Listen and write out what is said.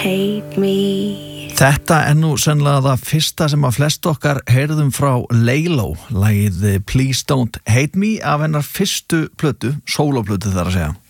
Hate me. Þetta nú sennilega það fyrsta sem að flest okkar heyrðum frá Laylo, lagið Please Don't Hate Me af hennar fyrstu plötu, sólóplötu þar að segja.